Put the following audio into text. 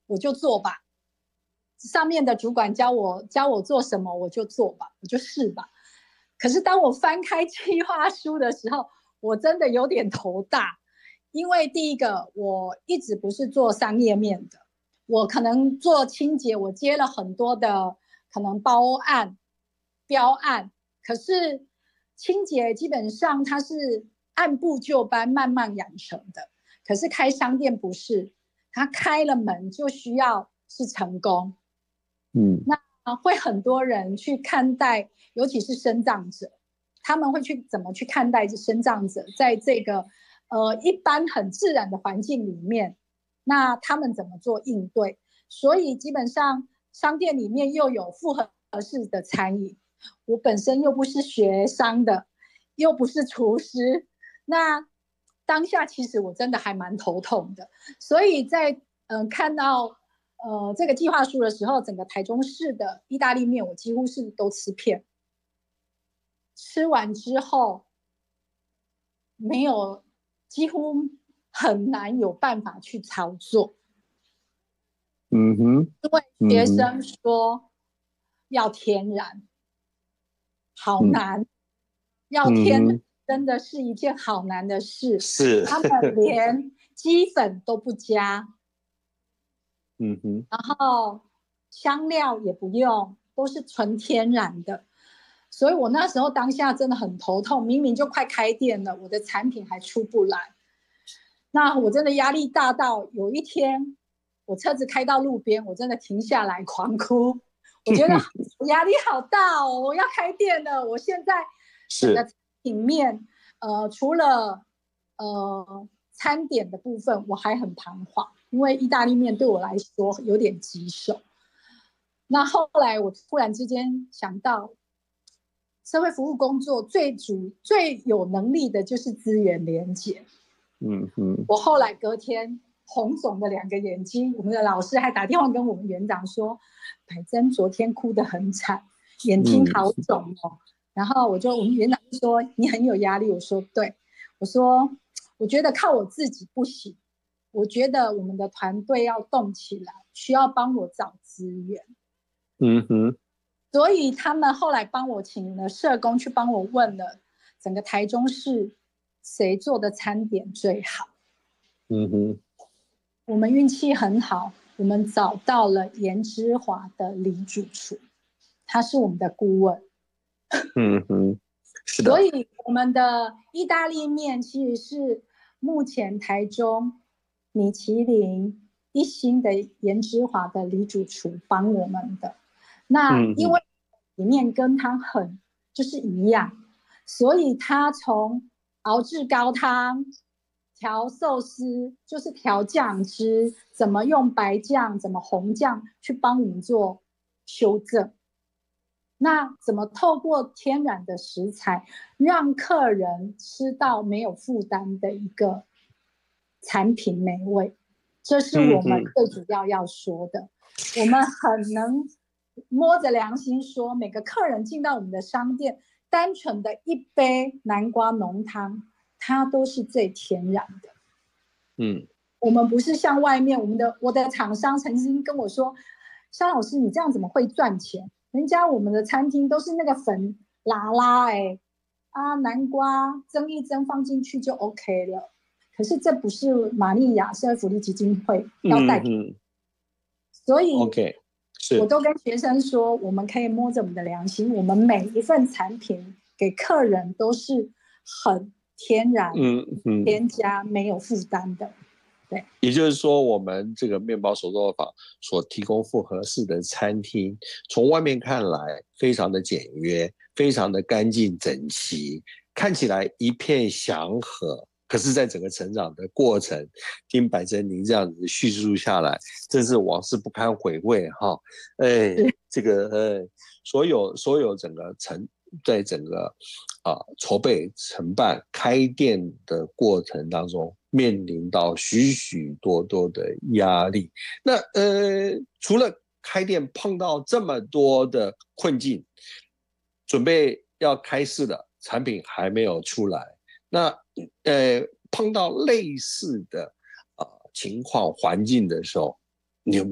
我就做吧，上面的主管教我做什么我就做吧，我就试吧。可是当我翻开计划书的时候，我真的有点头大，因为第一个我一直不是做商业面的，我可能做清洁，我接了很多的可能包案、标案，可是清洁基本上它是按部就班、慢慢养成的，可是开商店不是，它开了门就需要是成功。那会很多人去看待，尤其是身障者，他们会去怎么去看待身障者，在这个一般很自然的环境里面，那他们怎么做应对？所以基本上商店里面又有复合式的餐饮，我本身又不是学商的，又不是厨师，那当下其实我真的还蛮头痛的。所以在看到这个计划书的时候，整个台中市的意大利面我几乎是都吃遍，吃完之后没有，几乎很难有办法去操作。 嗯哼， 因为学生说要天然，好难，要天然真的是一件好难的事。 是， 他们连鸡粉都不加，然后香料也不用，都是纯天然的。所以我那时候当下真的很头痛，明明就快开店了，我的产品还出不来。那我真的压力大到有一天，我车子开到路边，我真的停下来狂哭。我觉得压力好大哦，我要开店了，我现在整个产品面，除了餐点的部分，我还很彷徨，因为意大利面对我来说有点棘手。那后来我突然之间想到，社会服务工作最有能力的就是资源连结。我后来隔天红肿的2个眼睛，我们的老师还打电话跟我们园长说，百珍昨天哭得很惨，眼睛好肿哦。然后我们园长就说你很有压力，我说对，我说我觉得靠我自己不行，我觉得我们的团队要动起来，需要帮我找资源。所以他们后来帮我请了社工去帮我问了整个台中市谁做的餐点最好。我们运气很好，我们找到了颜之华的李主厨，他是我们的顾问。 是的。 所以我们的意大利面其实是目前台中米其林1星的颜之华的李主厨帮我们的。那因为里面跟汤很就是一样，所以他从熬制高汤、调寿司，就是调酱汁，怎么用白酱、怎么红酱去帮我们做修正。那怎么透过天然的食材，让客人吃到没有负担的一个产品美味？这是我们最主要要说的。我们很能摸着良心说，每个客人进到我们的商店，单纯的一杯南瓜浓汤，它都是最天然的。我们不是像外面我的厂商曾经跟我说，肖老师你这样怎么会赚钱？人家我们的餐厅都是那个粉拉拉南瓜蒸一蒸放进去就 OK 了。可是这不是玛利亚社会福利基金会要带给所以我都跟学生说，我们可以摸着我们的良心，我们每一份产品给客人都是很天然、添加没有负担的。对， 也就是说，我们这个面包手作坊所提供复合式的餐厅，从外面看来非常的简约，非常的干净整齐，看起来一片祥和。可是，在整个成长的过程，听百珍您这样子叙述下来，真是往事不堪回味哈。这个所有整个在整个筹备承办开店的过程当中，面临到许许多多的压力。那除了开店碰到这么多的困境，准备要开市了，产品还没有出来，那碰到类似的情况环境的时候，你有没有